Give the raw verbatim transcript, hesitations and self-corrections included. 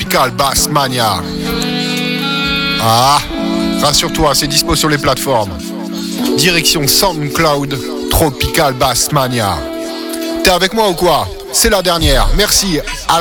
Tropical Bass Mania. Ah, rassure-toi, c'est dispo sur les plateformes. Direction SoundCloud, Tropical Bass Mania. T'es avec moi ou quoi? C'est la dernière. Merci. À la